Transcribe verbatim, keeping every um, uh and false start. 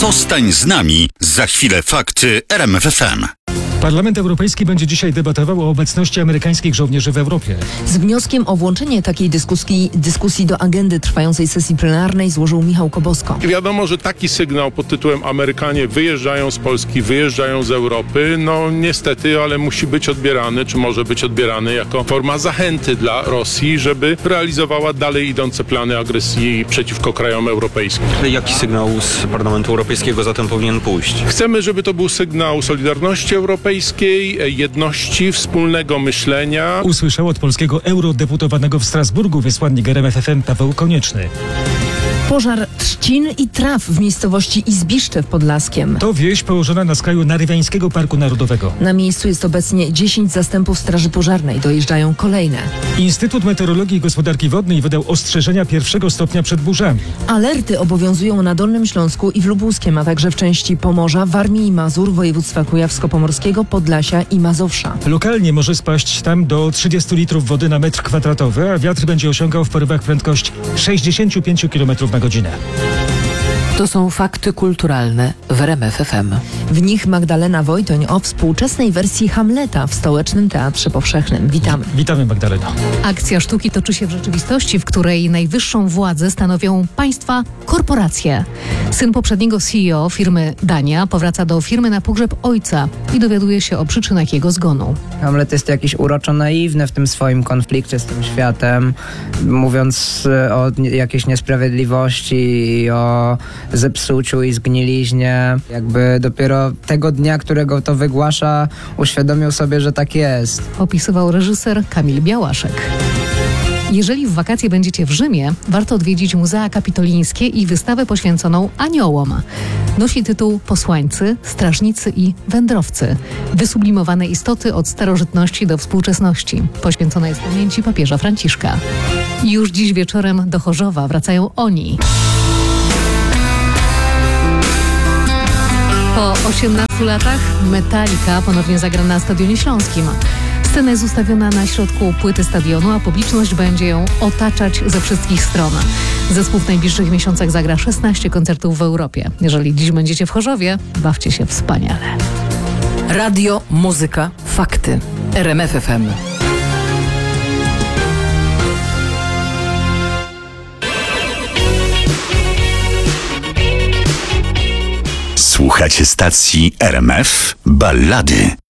Zostań z nami. Za chwilę fakty R M F F M. Parlament Europejski będzie dzisiaj debatował o obecności amerykańskich żołnierzy w Europie. Z wnioskiem o włączenie takiej dyskusji, dyskusji do agendy trwającej sesji plenarnej złożył Michał Kobosko. Wiadomo, że taki sygnał pod tytułem Amerykanie wyjeżdżają z Polski, wyjeżdżają z Europy, no niestety, ale musi być odbierany, czy może być odbierany jako forma zachęty dla Rosji, żeby realizowała dalej idące plany agresji przeciwko krajom europejskim. Jaki sygnał z Parlamentu Europejskiego zatem powinien pójść? Chcemy, żeby to był sygnał solidarności europejskiej, jedności, wspólnego myślenia. Usłyszał od polskiego eurodeputowanego w Strasburgu wysłannik R M F F M Paweł Konieczny. Pożar trzcin i traw w miejscowości Izbiszcze Podlaskiem. To wieś położona na skraju Narywiańskiego Parku Narodowego. Na miejscu jest obecnie dziesięć zastępów Straży Pożarnej. Dojeżdżają kolejne. Instytut Meteorologii i Gospodarki Wodnej wydał ostrzeżenia pierwszego stopnia przed burzami. Alerty obowiązują na Dolnym Śląsku i w Lubuskiem, a także w części Pomorza, Warmii i Mazur, województwa kujawsko-pomorskiego, Podlasia i Mazowsza. Lokalnie może spaść tam do trzydziestu litrów wody na metr kwadratowy, a wiatr będzie osiągał w porywach prędkość sześćdziesiąt pięć kilometrów na godzinę. To są fakty kulturalne w R M F F M. W nich Magdalena Wojtoń o współczesnej wersji Hamleta w Stołecznym Teatrze Powszechnym. Witamy. Witamy, Magdaleno. Akcja sztuki toczy się w rzeczywistości, w której najwyższą władzę stanowią państwa korporacje. Syn poprzedniego C E O firmy Dania powraca do firmy na pogrzeb ojca i dowiaduje się o przyczynach jego zgonu. Hamlet jest jakiś uroczo naiwny w tym swoim konflikcie z tym światem, mówiąc o jakiejś niesprawiedliwości i o zepsuciu i zgniliźnie. Jakby dopiero tego dnia, którego to wygłasza, uświadomił sobie, że tak jest. Opisywał reżyser Kamil Białaszek. Jeżeli w wakacje będziecie w Rzymie, warto odwiedzić Muzea Kapitolińskie i wystawę poświęconą aniołom. Nosi tytuł Posłańcy, Strażnicy i Wędrowcy. Wysublimowane istoty od starożytności do współczesności. Poświęcona jest pamięci papieża Franciszka. I już dziś wieczorem do Chorzowa wracają oni. Po osiemnastu latach Metallica ponownie zagra na Stadionie Śląskim. Scena jest ustawiona na środku płyty stadionu, a publiczność będzie ją otaczać ze wszystkich stron. Zespół w najbliższych miesiącach zagra szesnaście koncertów w Europie. Jeżeli dziś będziecie w Chorzowie, bawcie się wspaniale. Radio, muzyka, fakty. R M F F M. Słuchacie stacji R M F Ballady.